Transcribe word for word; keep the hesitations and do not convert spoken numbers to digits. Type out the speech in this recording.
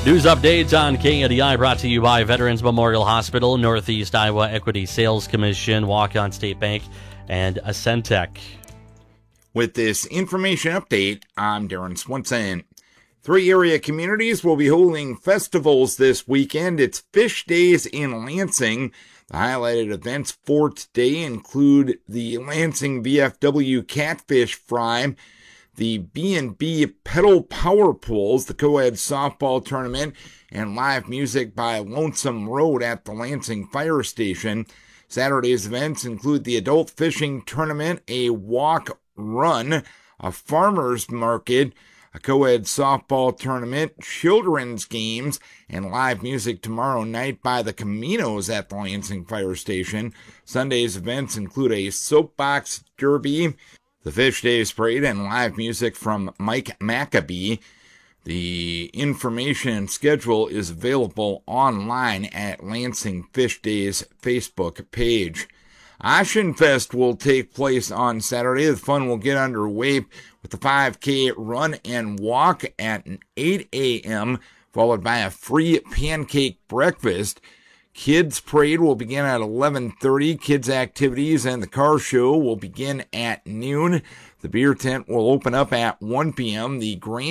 News updates on K N D I brought to you by Veterans Memorial Hospital, Northeast Iowa Equity Sales Commission, Walk-On State Bank, and Ascentec. With this information update, I'm Darren Swenson. Three area communities will be holding festivals this weekend. It's Fish Days in Lansing. The highlighted events for today include the Lansing V F W Catfish Fry, the B and B Pedal Power Pools, the co-ed softball tournament, and live music by Lonesome Road at the Lansing Fire Station. Saturday's events include the adult fishing tournament, a walk run, a farmer's market, a co-ed softball tournament, children's games, and live music tomorrow night by the Caminos at the Lansing Fire Station. Sunday's events include a soapbox derby, the Fish Days Parade, and live music from Mike Maccabee. The information and schedule is available online at Lansing Fish Days Facebook page. Oceanfest will take place on Saturday. The fun will get underway with the five K run and walk at eight a.m., followed by a free pancake breakfast. Kids Parade will begin at eleven thirty. Kids Activities and the Car Show will begin at noon. The beer tent will open up at one p.m. The Grand